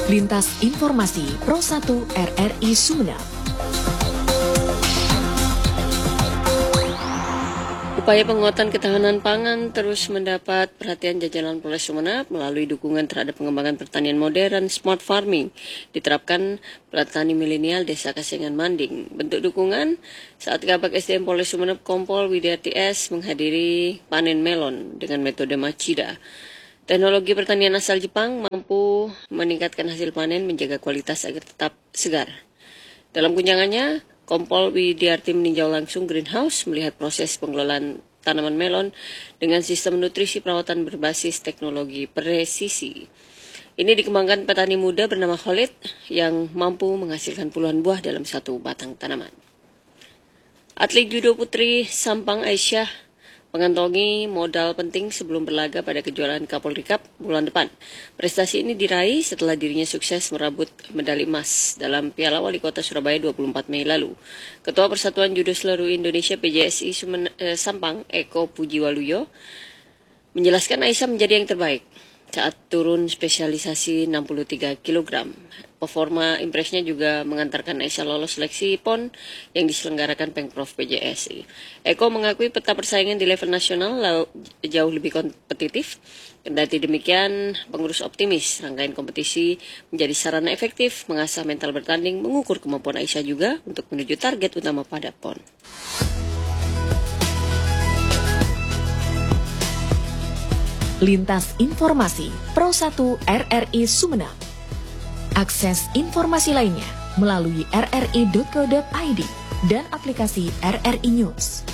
Lintas Informasi Pro 1 RRI Sumeneb. Upaya penguatan ketahanan pangan terus mendapat perhatian jajaran Polres Sumeneb melalui dukungan terhadap pengembangan pertanian modern smart farming diterapkan petani milenial Desa Kasengan Manding. Bentuk dukungan saat Kabak SDM Polres Sumeneb Kompol Widiarti S menghadiri panen melon dengan metode Machida. Teknologi pertanian asal Jepang mampu meningkatkan hasil panen menjaga kualitas agar tetap segar. Dalam kunjungannya, Kompol Widiarti meninjau langsung greenhouse melihat proses pengelolaan tanaman melon dengan sistem nutrisi perawatan berbasis teknologi presisi. Ini dikembangkan petani muda bernama Khalid yang mampu menghasilkan puluhan buah dalam satu batang tanaman. Atlet judo putri Sampang Aisyah mengantongi modal penting sebelum berlaga pada kejuaraan Kapolri Cup bulan depan. Prestasi ini diraih setelah dirinya sukses merebut medali emas dalam Piala Wali Kota Surabaya 24 Mei lalu. Ketua Persatuan Judo Seluruh Indonesia PJSI Sampang, Eko Pujiwaluyo, menjelaskan Aisyah menjadi yang terbaik saat turun spesialisasi 63 kg. Performa impresnya juga mengantarkan Aisyah lolos seleksi PON yang diselenggarakan Pemprov PJSI. Eko mengakui peta persaingan di level nasional jauh lebih kompetitif. Kendati demikian, pengurus optimis rangkaian kompetisi menjadi sarana efektif mengasah mental bertanding, mengukur kemampuan Aisyah juga untuk menuju target utama pada PON. Lintas Informasi Pro 1 RRI Sumeneb. Akses informasi lainnya melalui rri.co.id dan aplikasi RRI News.